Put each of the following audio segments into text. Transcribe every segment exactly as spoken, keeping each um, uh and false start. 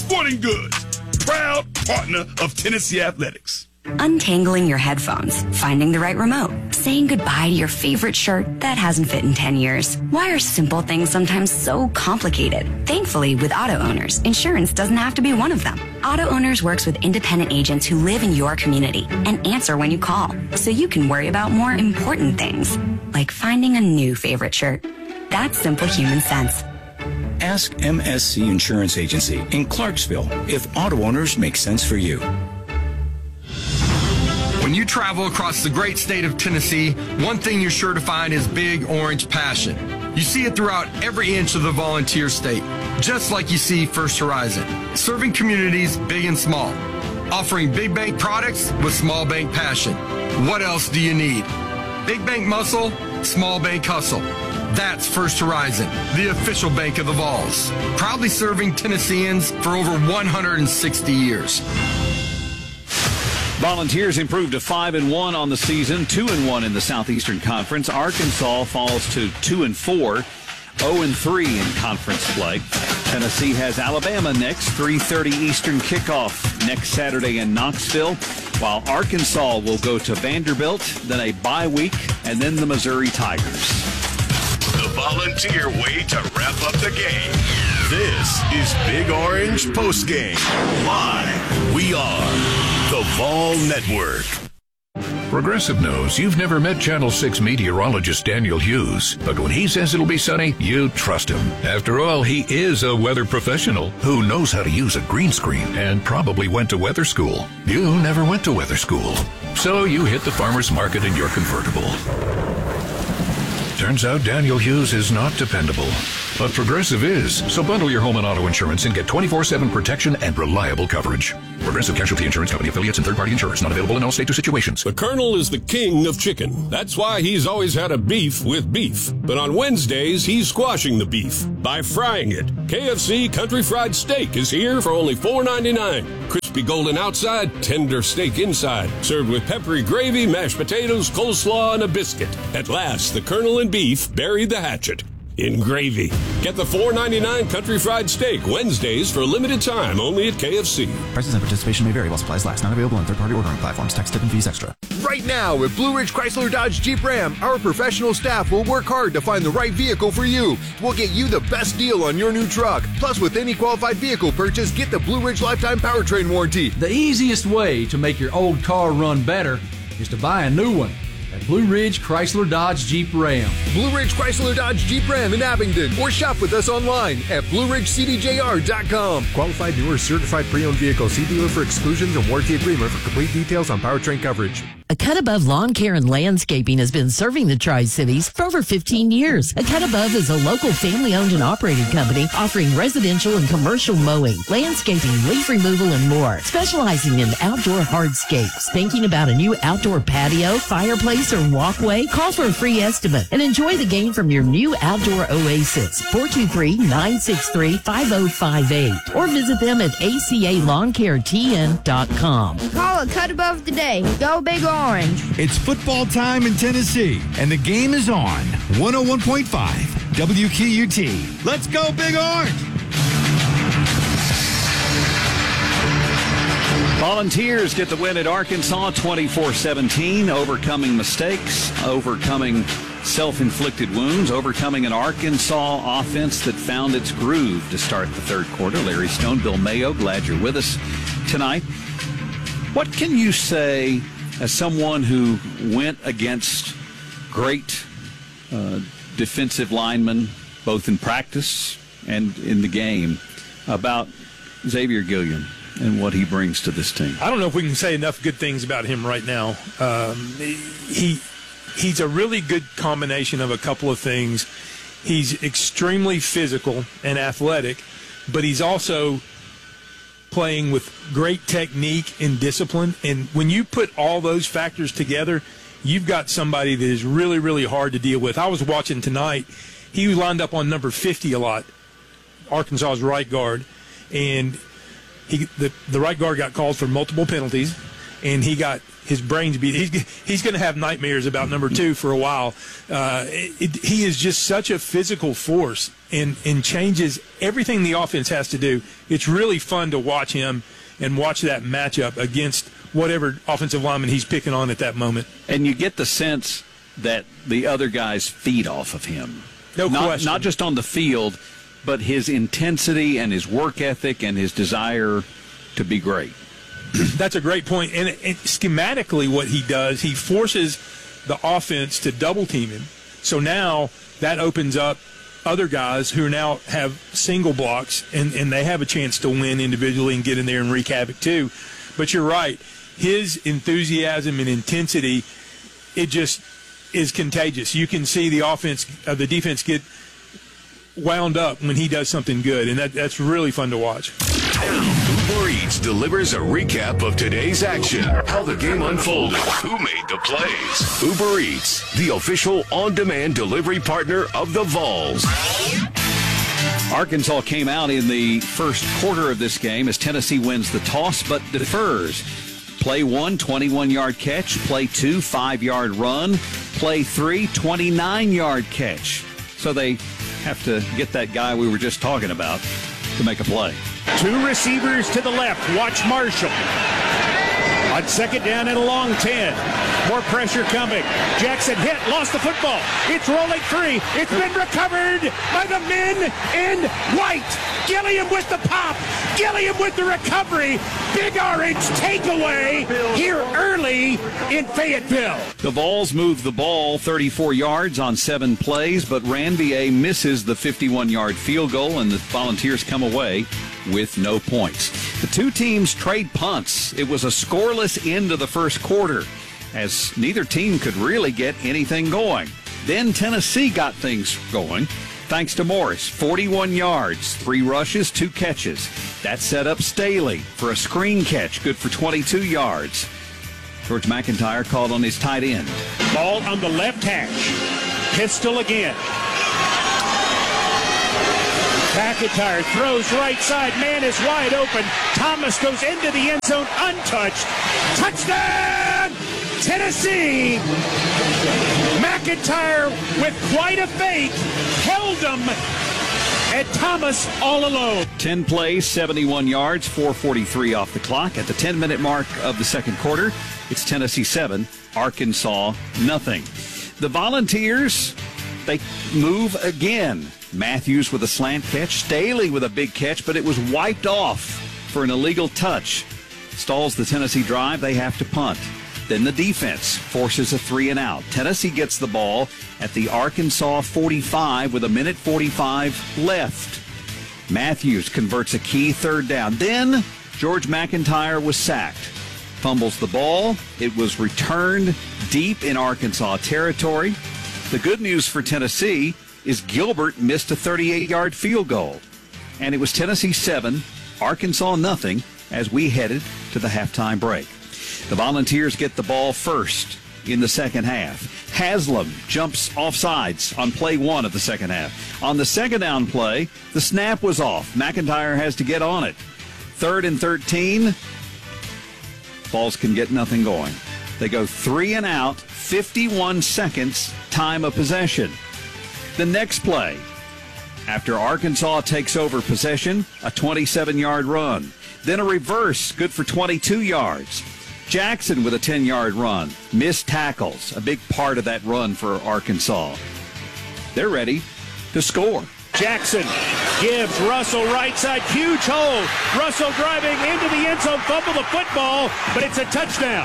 Sporting Goods, proud partner of Tennessee Athletics. Untangling your headphones, finding the right remote, saying goodbye to your favorite shirt that hasn't fit in ten years. Why are simple things sometimes so complicated? Thankfully, with Auto Owners, insurance doesn't have to be one of them. Auto Owners works with independent agents who live in your community and answer when you call, so you can worry about more important things, like finding a new favorite shirt. That's simple human sense. Ask M S C Insurance Agency in Clarksville if Auto Owners make sense for you. When you travel across the great state of Tennessee, one thing you're sure to find is Big Orange passion. You see it throughout every inch of the volunteer state, just like you see First Horizon, serving communities big and small, offering big bank products with small bank passion. What else do you need? Big bank muscle, small bank hustle. That's First Horizon, the official bank of the Vols, proudly serving Tennesseans for over one hundred sixty years. Volunteers improved to five and one on the season, two and one in the Southeastern Conference. Arkansas falls to two and four, zero and three in conference play. Tennessee has Alabama next, three thirty Eastern kickoff next Saturday in Knoxville, while Arkansas will go to Vanderbilt, then a bye week, and then the Missouri Tigers. The Volunteer way to wrap up the game. This is Big Orange Postgame. Live, we are the Vol Network. Progressive knows you've never met Channel six meteorologist Daniel Hughes, but when he says it'll be sunny, you trust him. After all, he is a weather professional who knows how to use a green screen and probably went to weather school. You never went to weather school, so you hit the farmer's market in your convertible. Turns out Daniel Hughes is not dependable, but Progressive is. So bundle your home and auto insurance and get twenty-four seven protection and reliable coverage. Progressive Casualty Insurance Company affiliates and third-party insurers not available in all states or situations. The Colonel is the king of chicken. That's why he's always had a beef with beef. But on Wednesdays, he's squashing the beef by frying it. K F C Country Fried Steak is here for only four ninety-nine. Crispy golden outside, tender steak inside. Served with peppery gravy, mashed potatoes, coleslaw, and a biscuit. At last, the Colonel and beef buried the hatchet in gravy. Get the four ninety-nine Country Fried Steak Wednesdays for a limited time only at K F C. Prices and participation may vary while supplies last. Not available on third-party ordering platforms. Tax, tip, and fees extra. Right now at Blue Ridge Chrysler Dodge Jeep Ram, our professional staff will work hard to find the right vehicle for you. We'll get you the best deal on your new truck. Plus, with any qualified vehicle purchase, get the Blue Ridge Lifetime Powertrain Warranty. The easiest way to make your old car run better is to buy a new one at Blue Ridge Chrysler Dodge Jeep Ram. Blue Ridge Chrysler Dodge Jeep Ram in Abingdon, or shop with us online at blue ridge c d j r dot com. Qualified newer certified pre-owned vehicle. See dealer for exclusions and warranty agreement for complete details on powertrain coverage. A Cut Above Lawn Care and Landscaping has been serving the Tri-Cities for over fifteen years. A Cut Above is a local family-owned and operated company offering residential and commercial mowing, landscaping, leaf removal, and more. Specializing in outdoor hardscapes. Thinking about a new outdoor patio, fireplace, or walkway? Call for a free estimate and enjoy the game from your new outdoor oasis. four two three, nine six three, five zero five eight or visit them at a c a lawn care t n dot com. Call a Cut Above today. Go Big Orange. It's football time in Tennessee, and the game is on. one oh one point five W Q U T. Let's go Big Orange! Volunteers get the win at Arkansas, twenty-four seventeen, overcoming mistakes, overcoming self-inflicted wounds, overcoming an Arkansas offense that found its groove to start the third quarter. Larry Stone, Bill Mayo, glad you're with us tonight. What can you say as someone who went against great uh, defensive linemen, both in practice and in the game, about Xavier Gilliam and what he brings to this team? I don't know if we can say enough good things about him right now. Um, he he's a really good combination of a couple of things. He's extremely physical and athletic, but he's also playing with great technique and discipline. And when you put all those factors together, you've got somebody that is really, really hard to deal with. I was watching tonight. He lined up on number fifty a lot, Arkansas's right guard, and he the, the right guard got called for multiple penalties, and he got his brains beat. He's, he's going to have nightmares about number two for a while. Uh, it, it, he is just such a physical force and, and changes everything the offense has to do. It's really fun to watch him and watch that matchup against whatever offensive lineman he's picking on at that moment. And you get the sense that the other guys feed off of him. No not, question. Not just on the field, but his intensity and his work ethic and his desire to be great. That's a great point. And, and schematically what he does, he forces the offense to double team him. So now that opens up other guys who now have single blocks, and, and they have a chance to win individually and get in there and wreak havoc too. But you're right. His enthusiasm and intensity, it just is contagious. You can see the offense, uh, the defense get wound up when he does something good, and that, that's really fun to watch. Uber Eats delivers a recap of today's action, how the game unfolded, who made the plays. Uber Eats, the official on-demand delivery partner of the Vols. Arkansas came out in the first quarter of this game as Tennessee wins the toss but defers. Play one, twenty-one-yard catch. Play two, five-yard run. Play three, twenty-nine-yard catch. So they have to get that guy we were just talking about to make a play. Two receivers to the left. Watch Marshall. On second down and a long ten. More pressure coming. Jackson hit, lost the football. It's rolling free. It's been recovered by the men in white. Gilliam with the pop. Gilliam with the recovery. Big Orange takeaway here early in Fayetteville. The Vols moved the ball thirty-four yards on seven plays, but Ranvier misses the fifty-one-yard field goal, and the Volunteers come away with no points. The two teams trade punts. It was a scoreless end of the first quarter, as neither team could really get anything going. Then Tennessee got things going, thanks to Morris. forty-one yards, three rushes, two catches. That set up Staley for a screen catch, good for twenty-two yards. George McIntyre called on his tight end. Ball on the left hash. Pistol again. McIntyre throws right side. Man is wide open. Thomas goes into the end zone untouched. Touchdown, Tennessee. McIntyre with quite a fake held him, and Thomas all alone. ten plays, seventy-one yards, four forty-three off the clock. At the ten-minute mark of the second quarter, it's Tennessee seven, Arkansas nothing. The Volunteers, they move again. Matthews with a slant catch, Staley with a big catch, but it was wiped off for an illegal touch. Stalls the Tennessee drive. They have to punt. Then the defense forces a three and out. Tennessee gets the ball at the Arkansas forty-five with a minute forty-five left. Matthews converts a key third down. Then George McIntyre was sacked. Fumbles the ball. It was returned deep in Arkansas territory. The good news for Tennessee is Gilbert missed a thirty-eight-yard field goal. And it was Tennessee seven, Arkansas nothing as we headed to the halftime break. The Volunteers get the ball first in the second half. Haslam jumps offsides on play one of the second half. On the second down play, the snap was off. McIntyre has to get on it. Third and thirteen, Vols can get nothing going. They go three and out, fifty-one seconds, time of possession. The next play, after Arkansas takes over possession, a twenty-seven-yard run. Then a reverse, good for twenty-two yards. Jackson with a ten-yard run. Missed tackles, a big part of that run for Arkansas. They're ready to score. Jackson gives Russell right side, huge hole. Russell driving into the end zone, fumble the football, but it's a touchdown.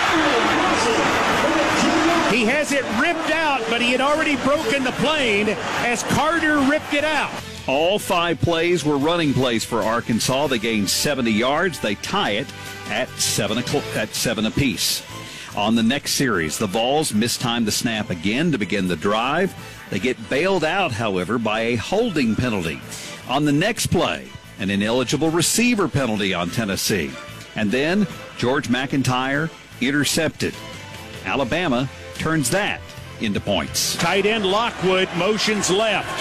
He has it ripped out, but he had already broken the plane as Carter ripped it out. All five plays were running plays for Arkansas. They gained seventy yards. They tie it at seven, at seven apiece. On the next series, the Vols mistime the snap again to begin the drive. They get bailed out, however, by a holding penalty. On the next play, an ineligible receiver penalty on Tennessee. And then George McIntyre intercepted. Alabama turns that into points. Tight end Lockwood motions left.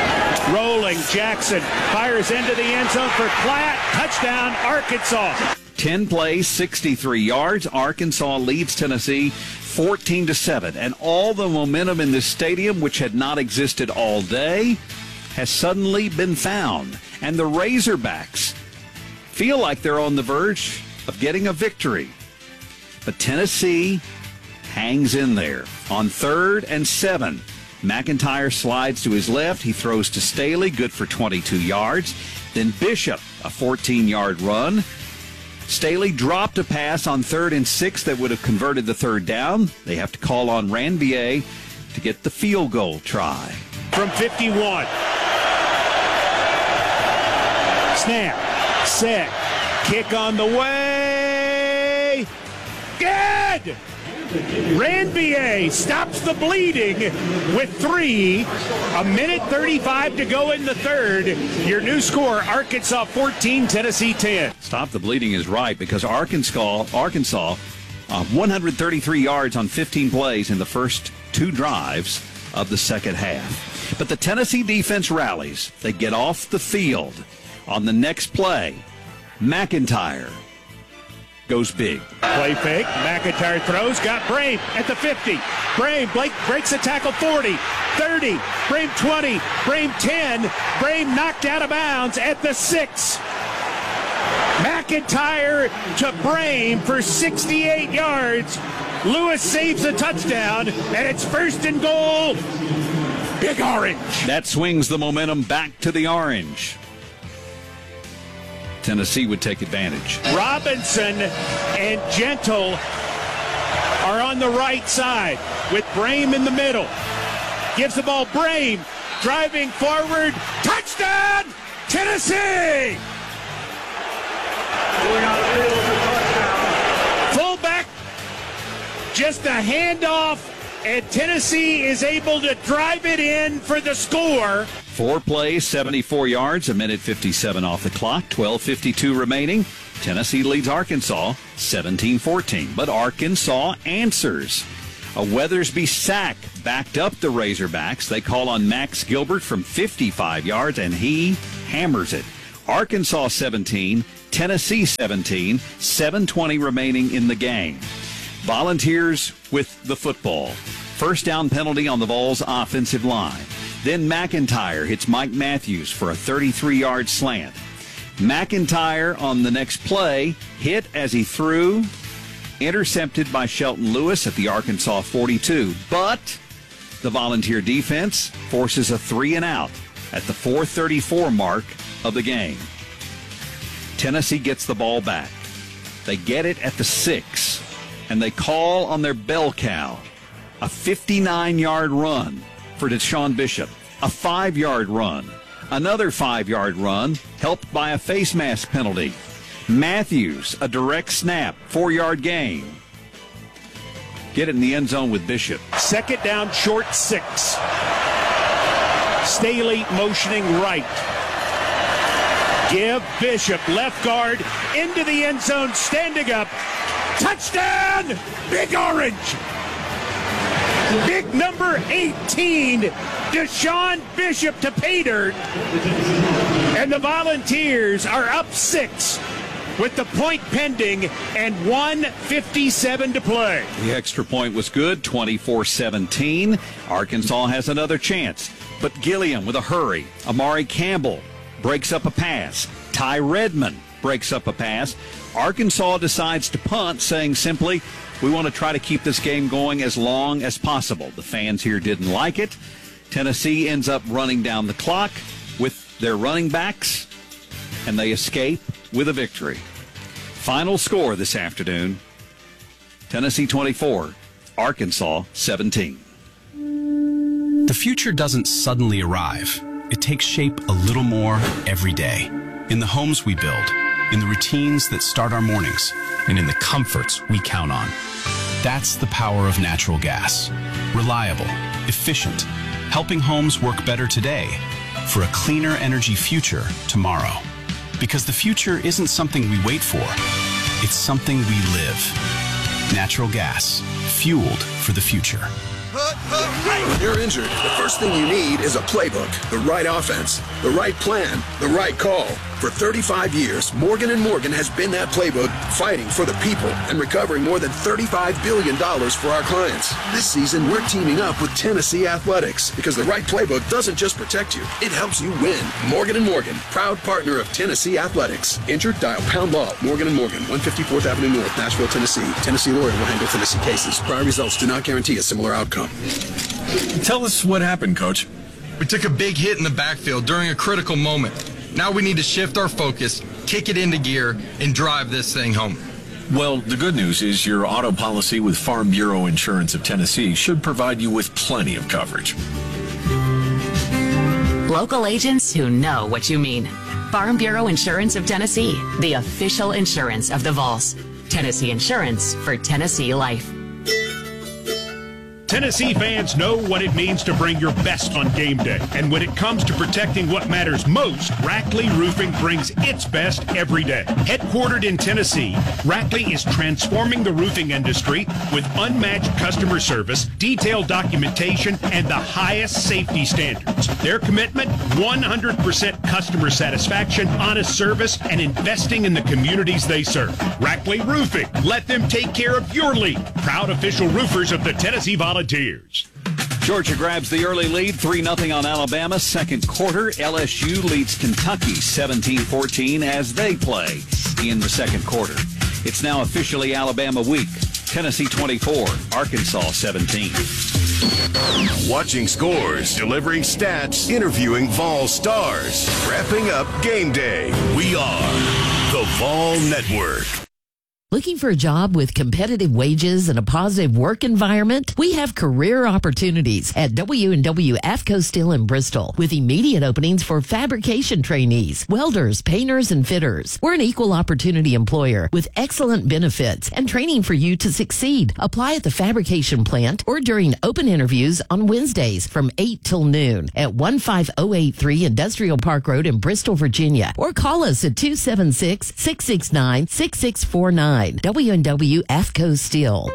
Rolling Jackson fires into the end zone for Platt. Touchdown Arkansas. ten plays, sixty-three yards. Arkansas leads Tennessee fourteen to seven. And all the momentum in this stadium, which had not existed all day, has suddenly been found. And the Razorbacks feel like they're on the verge of getting a victory. But Tennessee hangs in there. On third and seven, McIntyre slides to his left. He throws to Staley, good for twenty-two yards. Then Bishop, a fourteen-yard run. Staley dropped a pass on third and six that would have converted the third down. They have to call on Ranvier to get the field goal try. From fifty-one. Snap, set, kick on the way. Good! Ranvier stops the bleeding with three. A minute thirty-five to go in the third. Your new score, Arkansas fourteen, Tennessee ten. Stop the bleeding is right, because Arkansas, Arkansas, uh, one hundred thirty-three yards on fifteen plays in the first two drives of the second half. But the Tennessee defense rallies. They get off the field. On the next play, McIntyre goes big. Play fake. McIntyre throws. Got Brame at the fifty. Brame Blake breaks the tackle forty, thirty. Brame twenty. Brame ten. Brame knocked out of bounds at the six. McIntyre to Brame for sixty-eight yards. Lewis saves a touchdown, and it's first and goal. Big Orange. That swings the momentum back to the Orange. Tennessee would take advantage. Robinson and Gentle are on the right side with Brame in the middle. Gives the ball Brame, driving forward. Touchdown, Tennessee! Fullback, just a handoff, and Tennessee is able to drive it in for the score. Four plays, seventy-four yards, a minute fifty-seven off the clock, twelve fifty-two remaining. Tennessee leads Arkansas seventeen fourteen, but Arkansas answers. A Weathersby sack backed up the Razorbacks. They call on Max Gilbert from fifty-five yards, and he hammers it. Arkansas seventeen, Tennessee seventeen, seven twenty remaining in the game. Volunteers with the football. First down penalty on the Vols offensive line. Then McIntyre hits Mike Matthews for a thirty-three-yard slant. McIntyre on the next play hit as he threw, intercepted by Shelton Lewis at the Arkansas forty-two. But the Volunteer defense forces a three and out at the four thirty-four mark of the game. Tennessee gets the ball back. They get it at the six, and they call on their bell cow. A fifty-nine-yard run for Deshaun Bishop, a five-yard run, another five-yard run, helped by a face mask penalty. Matthews, a direct snap, four-yard gain. Get it in the end zone with Bishop. Second down, short six. Staley motioning right. Give Bishop left guard into the end zone, standing up. Touchdown, Big Orange. Big number eighteen, Deshaun Bishop to pay dirt. And the Volunteers are up six with the point pending and one fifty-seven to play. The extra point was good, twenty-four seventeen. Arkansas has another chance, but Gilliam with a hurry. Amari Campbell breaks up a pass. Ty Redmond breaks up a pass. Arkansas decides to punt, saying simply, we want to try to keep this game going as long as possible. The fans here didn't like it. Tennessee ends up running down the clock with their running backs, and they escape with a victory. Final score this afternoon, Tennessee twenty-four, Arkansas seventeen. The future doesn't suddenly arrive. It takes shape a little more every day. In the homes we build, in the routines that start our mornings, and in the comforts we count on. That's the power of natural gas. Reliable, efficient, helping homes work better today for a cleaner energy future tomorrow. Because the future isn't something we wait for, it's something we live. Natural gas, fueled for the future. When you're injured, the first thing you need is a playbook, the right offense, the right plan, the right call. For thirty-five years, Morgan and Morgan has been that playbook, fighting for the people and recovering more than thirty-five billion dollars for our clients. This season, we're teaming up with Tennessee Athletics because the right playbook doesn't just protect you, it helps you win. Morgan and Morgan, proud partner of Tennessee Athletics. Injured? Dial pound law. Morgan and Morgan, one fifty-fourth Avenue North, Nashville, Tennessee. Tennessee lawyer will handle Tennessee cases. Prior results do not guarantee a similar outcome. Tell us what happened, Coach. We took a big hit in the backfield during a critical moment. Now we need to shift our focus, kick it into gear, and drive this thing home. Well, the good news is your auto policy with Farm Bureau Insurance of Tennessee should provide you with plenty of coverage. Local agents who know what you mean. Farm Bureau Insurance of Tennessee, the official insurance of the Vols. Tennessee Insurance for Tennessee Life. Tennessee fans know what it means to bring your best on game day. And when it comes to protecting what matters most, Rackley Roofing brings its best every day. Headquartered in Tennessee, Rackley is transforming the roofing industry with unmatched customer service, detailed documentation, and the highest safety standards. Their commitment, one hundred percent customer satisfaction, honest service, and investing in the communities they serve. Rackley Roofing, let them take care of your lead. Proud official roofers of the Tennessee Volunteers. Georgia grabs the early lead, three nothing on Alabama. Second quarter, L S U leads Kentucky seventeen fourteen as they play in the second quarter. It's now officially Alabama week. Tennessee twenty-four, Arkansas seventeen. Watching scores, delivering stats, interviewing Vol stars, wrapping up game day. We are the Vol Network. Looking for a job with competitive wages and a positive work environment? We have career opportunities at W and W AFCO Steel in Bristol with immediate openings for fabrication trainees, welders, painters, and fitters. We're an equal opportunity employer with excellent benefits and training for you to succeed. Apply at the fabrication plant or during open interviews on Wednesdays from eight till noon at one five zero eight three Industrial Park Road in Bristol, Virginia, or call us at two seven six, six six nine, six six four nine. W and W AFCO Steel.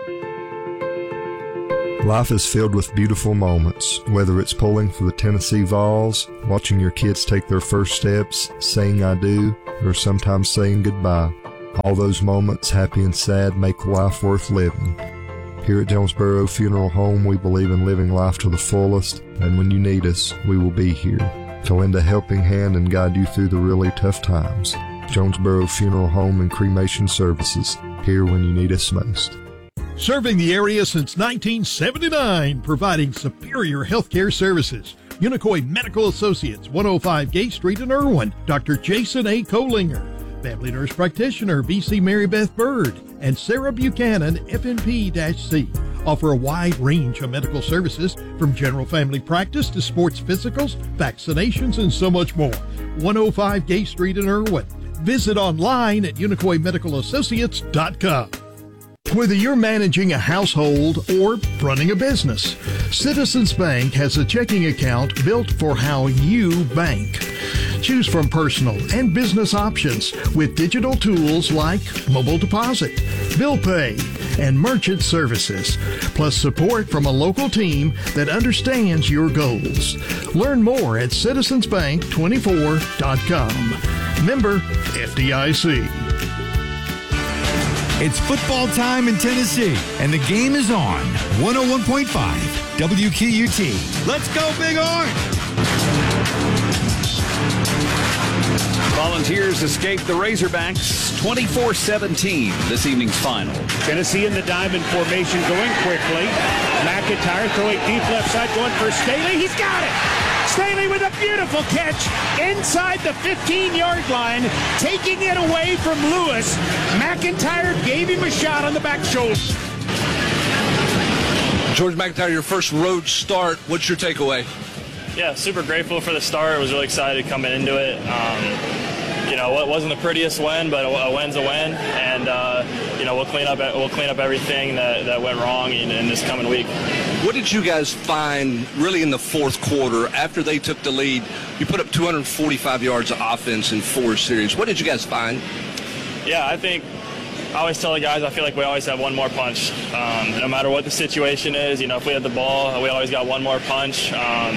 Life is filled with beautiful moments, whether it's pulling for the Tennessee Vols, watching your kids take their first steps, saying I do, or sometimes saying goodbye. All those moments, happy and sad, make life worth living. Here at Jonesboro Funeral Home, we believe in living life to the fullest, and when you need us, we will be here to lend a helping hand and guide you through the really tough times. Jonesboro Funeral Home and Cremation Services, here when you need us most. Serving the area since nineteen seventy-nine, providing superior healthcare services. Unicoi Medical Associates, one oh five Gate Street in Irwin. Doctor Jason A. Kohlinger, family nurse practitioner B C Mary Beth Bird, and Sarah Buchanan, F N P C, offer a wide range of medical services from general family practice to sports physicals, vaccinations, and so much more. one oh five Gate Street in Irwin. Visit online at unicoi medical associates dot com. Whether you're managing a household or running a business, Citizens Bank has a checking account built for how you bank. Choose from personal and business options with digital tools like mobile deposit, bill pay, and merchant services, plus support from a local team that understands your goals. Learn more at citizens bank twenty-four dot com. Member F D I C. It's football time in Tennessee, and the game is on. one oh one point five W Q U T. Let's go, Big Orange! Volunteers escape the Razorbacks twenty-four seventeen, this evening's final. Tennessee in the diamond formation going quickly. McIntyre throwing deep left side going for Staley. He's got it! Staley with a beautiful catch inside the fifteen-yard line, taking it away from Lewis. McIntyre gave him a shot on the back shoulder. George McIntyre, your first road start. What's your takeaway? Yeah, super grateful for the start. I was really excited coming into it. Um, you know, it wasn't the prettiest win, but a win's a win, and uh, you know, we'll clean up we'll clean up everything that, that went wrong in, in this coming week. What did you guys find really in the fourth quarter after they took the lead? You put up two hundred forty-five yards of offense in four series. What did you guys find? Yeah, I think I always tell the guys I feel like we always have one more punch. Um, no matter what the situation is, you know, if we had the ball, we always got one more punch. Um,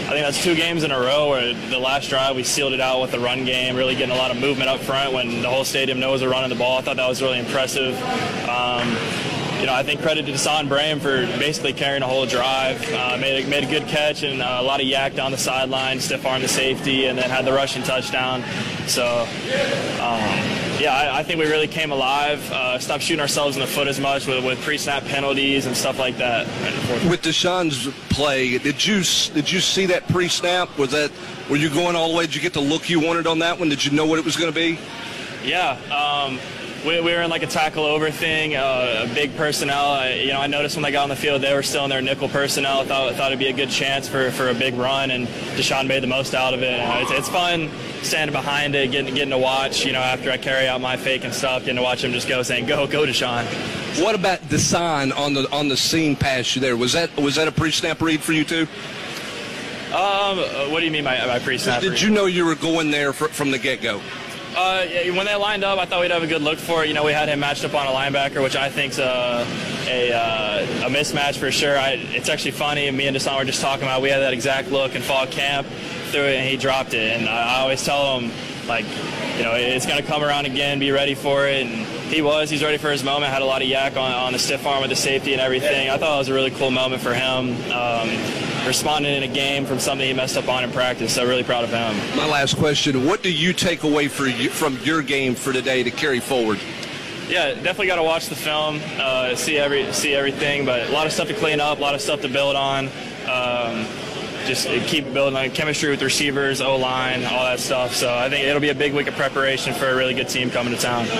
think that's two games in a row where the last drive we sealed it out with the run game, really getting a lot of movement up front when the whole stadium knows we're running the ball. I thought that was really impressive. Um, You know, I think credit to Deshaun Braham for basically carrying a whole drive. Uh, made, a, made a good catch and uh, a lot of yak down the sideline, stiff arm the safety, and then had the rushing touchdown. So, um, yeah, I, I think we really came alive. Uh, stopped shooting ourselves in the foot as much with, with pre-snap penalties and stuff like that. With Deshaun's play, did you did you see that pre-snap? Was that were you going all the way? Did you get the look you wanted on that one? Did you know what it was going to be? Yeah. Um, We, we were in like a tackle over thing, uh, a big personnel. I, you know, I noticed when they got on the field, they were still in their nickel personnel. I thought, thought it'd be a good chance for, for a big run, and Deshaun made the most out of it. Uh, it's, it's fun standing behind it, getting getting to watch. You know, after I carry out my fake and stuff, getting to watch him just go, saying, "Go, go, Deshaun." What about Deshaun on the on the seam pass you there? Was that was that a pre-snap read for you too? Um, what do you mean by, by pre-snap? Did you know you were going there for, from the get-go? Uh, yeah, when they lined up, I thought we'd have a good look for it. You know, we had him matched up on a linebacker, which I think's a a, uh, a mismatch for sure. I, it's actually funny. Me and Deshaun were just talking about. We had that exact look in fall camp, threw it, and he dropped it. And I, I always tell him, like, you know, it's going to come around again. Be ready for it. And he was. He's ready for his moment. Had a lot of yak on, on the stiff arm with the safety and everything. I thought it was a really cool moment for him. Um, responding in a game from something he messed up on in practice. So really proud of him. My last question: what do you take away for you, from your game for today to carry forward? Yeah, definitely got to watch the film, uh, see every see everything. But a lot of stuff to clean up, a lot of stuff to build on. Um, just keep building on chemistry with receivers, O-line, all that stuff. So I think it'll be a big week of preparation for a really good team coming to town.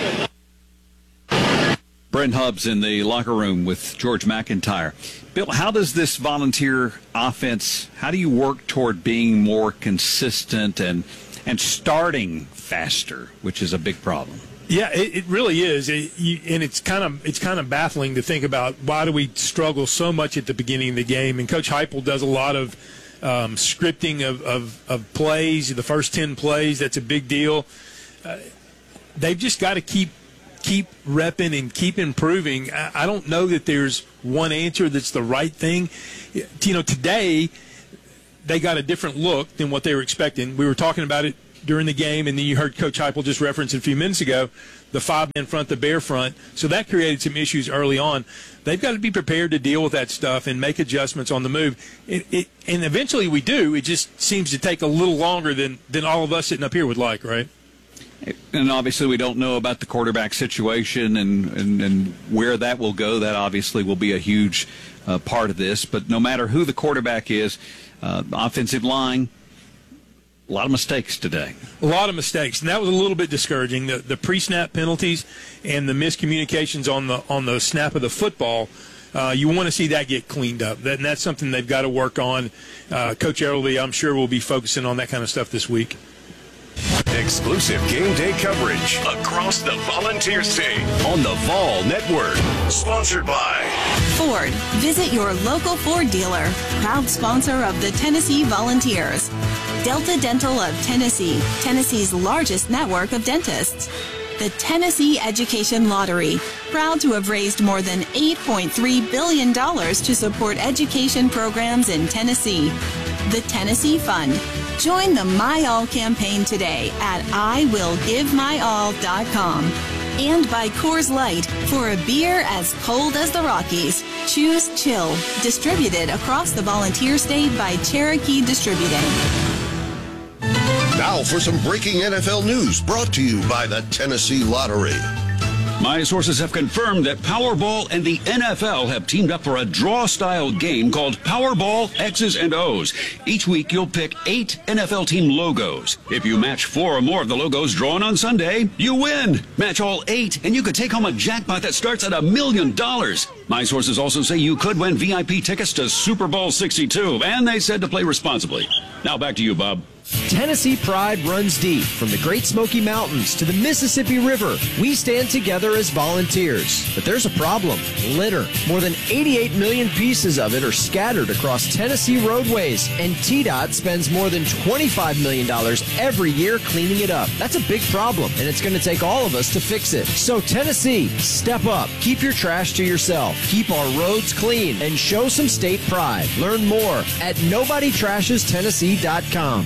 Brent Hubbs in the locker room with George McIntyre. Bill, how does this Volunteer offense, how do you work toward being more consistent and and starting faster, which is a big problem? Yeah, it, it really is, it, you, and it's kind of it's kind of baffling to think about why do we struggle so much at the beginning of the game. And Coach Heupel does a lot of um, scripting of, of, of plays, the first ten plays. That's a big deal. Uh, they've just got to keep keep repping and keep improving. I, I don't know that there's one answer that's the right thing. You know, today they got a different look than what they were expecting. We were talking about it during the game, and then you heard Coach Heupel just reference it a few minutes ago, the five-man front, the bear front. So that created some issues early on. They've got to be prepared to deal with that stuff and make adjustments on the move. It, it, and eventually we do. It just seems to take a little longer than, than all of us sitting up here would like, right? And obviously we don't know about the quarterback situation and, and, and where that will go. That obviously will be a huge uh, part of this. But no matter who the quarterback is, uh, offensive line, a lot of mistakes today. A lot of mistakes, and that was a little bit discouraging. The, the pre-snap penalties and the miscommunications on the on the snap of the football, uh, you want to see that get cleaned up. That, and that's something they've got to work on. Uh, Coach Errolby, I'm sure, will be focusing on that kind of stuff this week. Exclusive game day coverage across the Volunteer State on the Vol Network. Sponsored by Ford. Visit your local Ford dealer. Proud sponsor of the Tennessee Volunteers. Delta Dental of Tennessee, Tennessee's largest network of dentists. The Tennessee Education Lottery, proud to have raised more than eight point three billion dollars to support education programs in Tennessee. The Tennessee Fund. Join the My All campaign today at I will give my all dot com. And by Coors Light, for a beer as cold as the Rockies. Choose chill. Distributed across the Volunteer State by Cherokee Distributing. Now for some breaking N F L news brought to you by the Tennessee Lottery. My sources have confirmed that Powerball and the N F L have teamed up for a draw-style game called Powerball X's and O's. Each week, you'll pick eight N F L team logos. If you match four or more of the logos drawn on Sunday, you win. Match all eight, and you could take home a jackpot that starts at a million dollars. My sources also say you could win V I P tickets to Super Bowl sixty-two, and they said to play responsibly. Now back to you, Bob. Tennessee pride runs deep. From the Great Smoky Mountains to the Mississippi River, we stand together as volunteers. But there's a problem: litter. More than eighty-eight million pieces of it are scattered across Tennessee roadways, and T DOT spends more than twenty-five million dollars every year cleaning it up. That's a big problem, and it's going to take all of us to fix it. So Tennessee, step up. Keep your trash to yourself. Keep our roads clean and show some state pride. Learn more at nobody trashes tennessee dot com.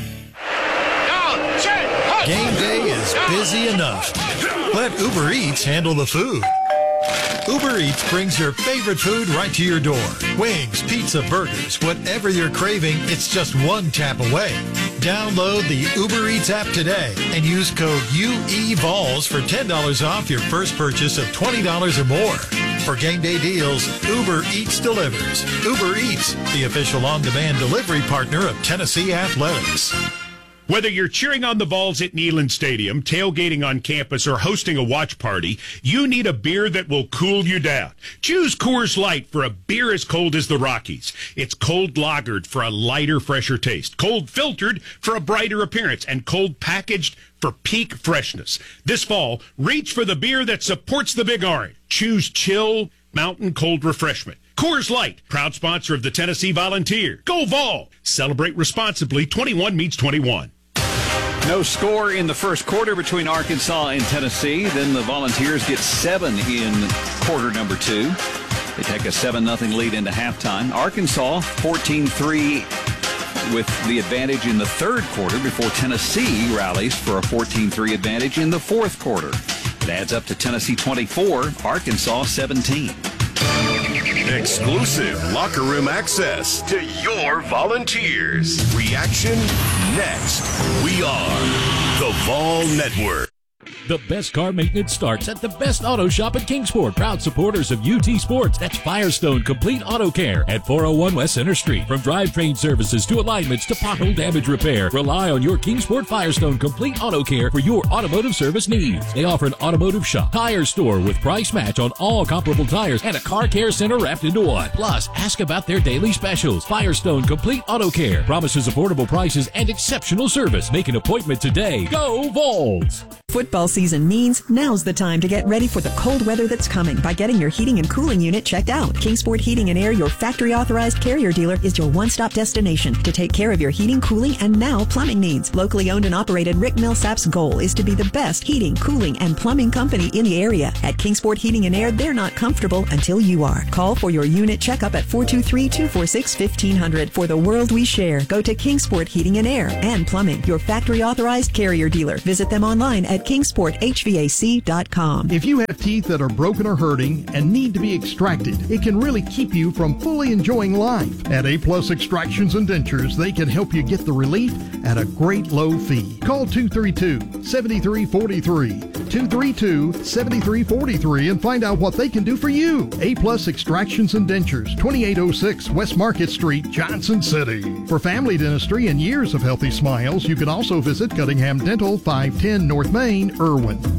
Game day is busy enough. Let Uber Eats handle the food. Uber Eats brings your favorite food right to your door. Wings, pizza, burgers, whatever you're craving, it's just one tap away. Download the Uber Eats app today and use code U E V O L S for ten dollars off your first purchase of twenty dollars or more. For game day deals, Uber Eats delivers. Uber Eats, the official on-demand delivery partner of Tennessee Athletics. Whether you're cheering on the Vols at Neyland Stadium, tailgating on campus, or hosting a watch party, you need a beer that will cool you down. Choose Coors Light for a beer as cold as the Rockies. It's cold lagered for a lighter, fresher taste, cold filtered for a brighter appearance, and cold packaged for peak freshness. This fall, reach for the beer that supports the Big Orange. Choose chill, mountain cold refreshment. Coors Light, proud sponsor of the Tennessee Volunteers. Go Vol! Celebrate responsibly. twenty-one meets twenty-one. No score in the first quarter between Arkansas and Tennessee. Then the Volunteers get seven in quarter number two. They take a seven nothing lead into halftime. Arkansas fourteen three with the advantage in the third quarter before Tennessee rallies for a fourteen three advantage in the fourth quarter. It adds up to Tennessee twenty-four, Arkansas seventeen. Exclusive locker room access to your Volunteers. Reaction next. We are the Vol Network. The best car maintenance starts at the best auto shop at Kingsport. Proud supporters of U T Sports. That's Firestone Complete Auto Care at four oh one West Center Street. From drivetrain services to alignments to pothole damage repair, rely on your Kingsport Firestone Complete Auto Care for your automotive service needs. They offer an automotive shop, tire store with price match on all comparable tires, and a car care center wrapped into one. Plus, ask about their daily specials. Firestone Complete Auto Care promises affordable prices and exceptional service. Make an appointment today. Go Vols! Football season means now's the time to get ready for the cold weather that's coming by getting your heating and cooling unit checked out. Kingsport Heating and Air, your factory-authorized Carrier dealer, is your one-stop destination to take care of your heating, cooling, and now plumbing needs. Locally owned and operated, Rick Millsap's goal is to be the best heating, cooling, and plumbing company in the area. At Kingsport Heating and Air, they're not comfortable until you are. Call for your unit checkup at four two three, two four six, fifteen hundred. For the world we share, go to Kingsport Heating and Air and Plumbing, your factory-authorized Carrier dealer. Visit them online at kingsport h v a c dot com. If you have teeth that are broken or hurting and need to be extracted, it can really keep you from fully enjoying life. At A-Plus Extractions and Dentures, they can help you get the relief at a great low fee. Call two three two, seven three four three, two three two, seven three four three and find out what they can do for you. A-Plus Extractions and Dentures, twenty-eight oh six West Market Street, Johnson City. For family dentistry and years of healthy smiles, you can also visit Cunningham Dental, five ten North Main, Irwin.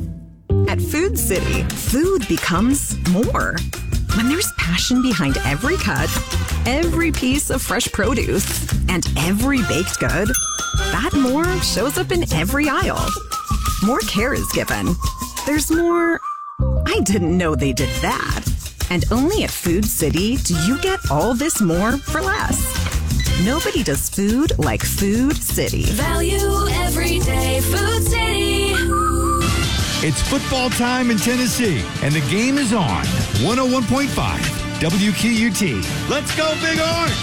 At Food City, food becomes more. When there's passion behind every cut, every piece of fresh produce, and every baked good, that more shows up in every aisle. More care is given. There's more, I didn't know they did that. And only at Food City do you get all this more for less. Nobody does food like Food City. Value every day, Food City. It's football time in Tennessee, and the game is on. one oh one point five W Q U T. Let's go, Big Orange!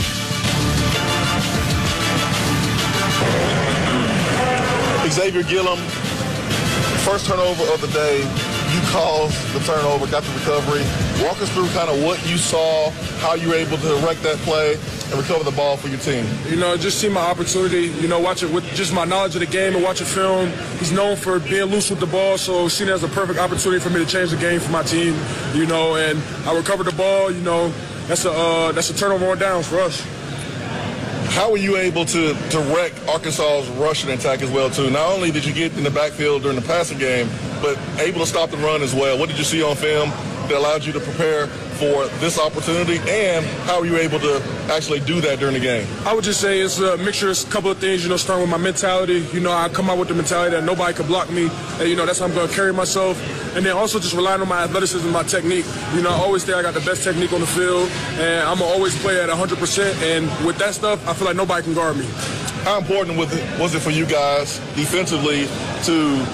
Xavier Gillum, first turnover of the day. You caused the turnover, got the recovery. Walk us through kind of what you saw, how you were able to direct that play and recover the ball for your team. You know, just see my opportunity, you know, watch it with just my knowledge of the game and watching film. He's known for being loose with the ball, so seeing it as a perfect opportunity for me to change the game for my team, you know, and I recovered the ball, you know, that's a, uh, that's a turnover on downs for us. How were you able to direct Arkansas's rushing attack as well, too? Not only did you get in the backfield during the passing game, but able to stop the run as well. What did you see on film that allowed you to prepare for this opportunity, and how were you able to actually do that during the game? I would just say it's a mixture of a couple of things, you know, starting with my mentality. You know, I come out with the mentality that nobody could block me, and, you know, that's how I'm going to carry myself. And then also just relying on my athleticism, my technique. You know, I always think I got the best technique on the field, and I'm going to always play at one hundred percent. And with that stuff, I feel like nobody can guard me. How important was it, was it for you guys defensively to,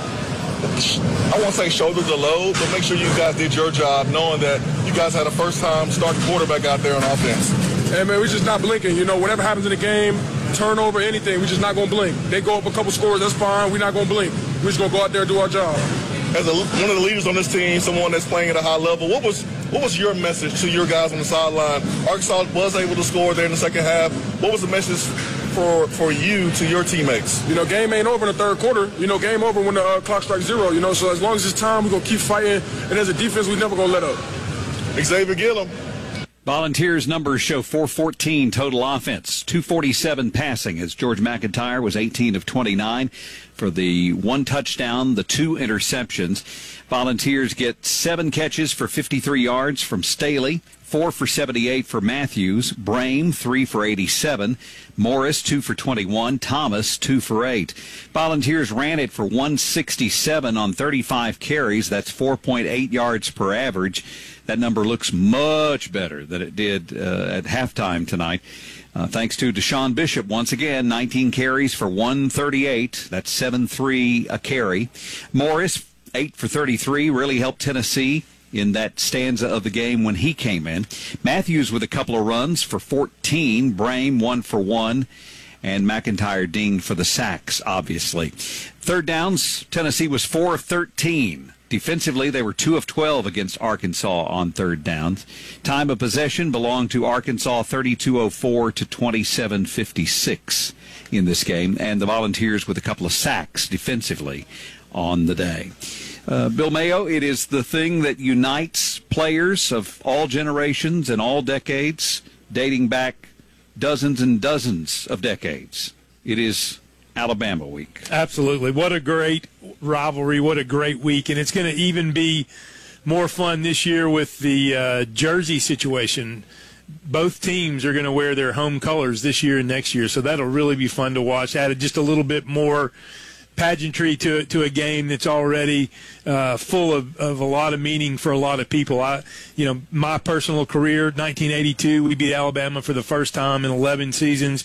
I won't say shoulder the load, but make sure you guys did your job, knowing that you guys had a first-time starting quarterback out there on offense? Hey, man, we're just not blinking. You know, whatever happens in the game, turnover, anything, we're just not going to blink. They go up a couple scores, that's fine. We're not going to blink. We're just going to go out there and do our job. As a, one of the leaders on this team, someone that's playing at a high level, what was what was your message to your guys on the sideline? Arkansas was able to score there in the second half. What was the message for for you to your teammates? You know, game ain't over in the third quarter. You know, game over when the uh, clock strikes zero. You know, so as long as it's time, we're going to keep fighting. And as a defense, we're never going to let up. Xavier Gillum. Volunteers' numbers show four fourteen total offense, two forty-seven passing, as George McIntyre was eighteen of twenty-nine for the one touchdown, the two interceptions. Volunteers get seven catches for fifty-three yards from Staley, four for seventy-eight for Matthews, Brame, three for eighty-seven, Morris, two for twenty-one, Thomas, two for eight. Volunteers ran it for one sixty-seven on thirty-five carries. That's four point eight yards per average. That number looks much better than it did uh, at halftime tonight. Uh, thanks to Deshaun Bishop, once again, nineteen carries for one thirty-eight. That's seven three a carry. Morris, eight for thirty-three, really helped Tennessee in that stanza of the game when he came in. Matthews with a couple of runs for fourteen. Brame, one for one. And McIntyre dinged for the sacks, obviously. Third downs, Tennessee was four of thirteen. Defensively, they were two of twelve against Arkansas on third downs. Time of possession belonged to Arkansas, thirty-two oh four to twenty-seven fifty-six in this game. And the Volunteers with a couple of sacks defensively on the day. Uh, Bill Mayo, it is the thing that unites players of all generations and all decades, dating back dozens and dozens of decades. It is Alabama week. Absolutely. What a great rivalry. What a great week. And it's going to even be more fun this year with the uh, jersey situation. Both teams are going to wear their home colors this year and next year, so that'll really be fun to watch. Added just a little bit more pageantry to to a game that's already uh, full of, of a lot of meaning for a lot of people. I, you know, my personal career, nineteen eighty-two, we beat Alabama for the first time in eleven seasons.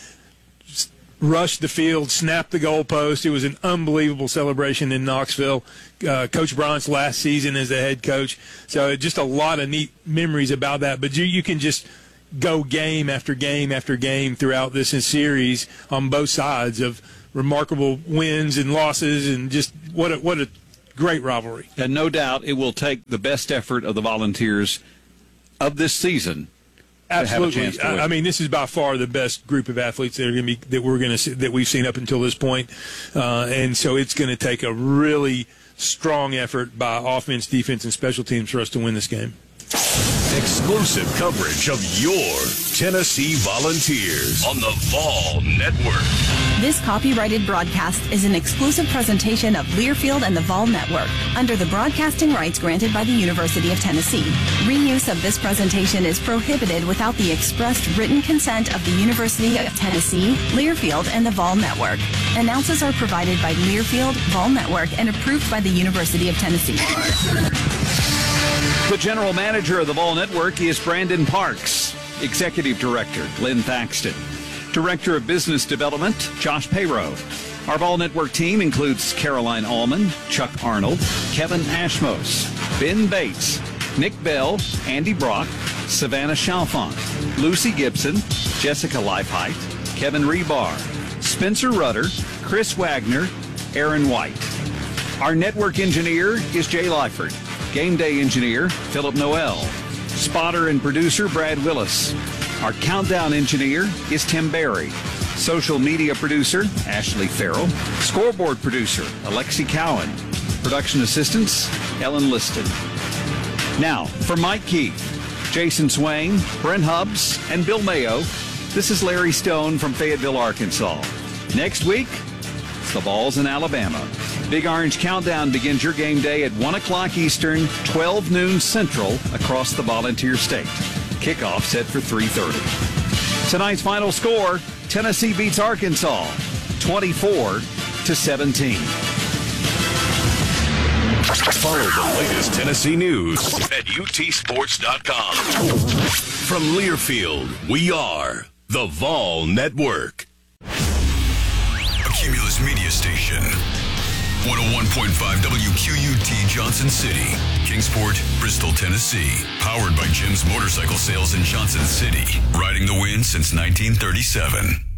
Rushed the field, snapped the goalpost. It was an unbelievable celebration in Knoxville. Uh, Coach Bryant's last season as the head coach. So just a lot of neat memories about that. But you, you can just go game after game after game throughout this series on both sides of remarkable wins and losses, and just what a, what a great rivalry. And no doubt it will take the best effort of the Volunteers of this season. Absolutely. I, I mean, this is by far the best group of athletes that are going to be that we're going to see, that we've seen up until this point, uh, and so it's going to take a really strong effort by offense, defense, and special teams for us to win this game. Exclusive coverage of your Tennessee Volunteers on the Vol Network. This copyrighted broadcast is an exclusive presentation of Learfield and the Vol Network under the broadcasting rights granted by the University of Tennessee. Reuse of this presentation is prohibited without the expressed written consent of the University of Tennessee, Learfield, and the Vol Network. Announces are provided by Learfield, Vol Network, and approved by the University of Tennessee. The general manager of the Vol Network is Brandon Parks. Executive Director, Lynn Thaxton. Director of Business Development, Josh Payrow. Our Vol Network team includes Caroline Allman, Chuck Arnold, Kevin Ashmos, Ben Bates, Nick Bell, Andy Brock, Savannah Chalfant, Lucy Gibson, Jessica Leifheit, Kevin Rebar, Spencer Rudder, Chris Wagner, Aaron White. Our network engineer is Jay Lyford. Game day engineer, Philip Noel. Spotter and producer, Brad Willis. Our countdown engineer is Tim Barry. Social media producer, Ashley Farrell. Scoreboard producer, Alexi Cowan. Production assistants, Ellen Liston. Now, for Mike Keith, Jason Swain, Brent Hubbs, and Bill Mayo, this is Larry Stone from Fayetteville, Arkansas. Next week, it's the Vols in Alabama. Big Orange Countdown begins your game day at one o'clock Eastern, twelve noon Central across the Volunteer State. Kickoff set for three thirty. Tonight's final score, Tennessee beats Arkansas, twenty-four to seventeen. Follow the latest Tennessee news at U T sports dot com. From Learfield, we are the Vol Network. A Cumulus Media Station. one oh one point five W Q U T Johnson City, Kingsport, Bristol, Tennessee. Powered by Jim's Motorcycle Sales in Johnson City. Riding the wind since nineteen thirty-seven.